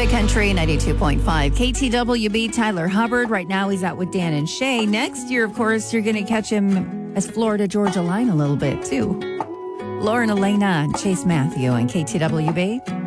Country 92.5 KTWB. Tyler Hubbard. Right now he's out with Dan and Shay. Next year, of course, you're going to catch him as Florida Georgia Line a little bit too. Lauren Elena and Chase Matthew on KTWB.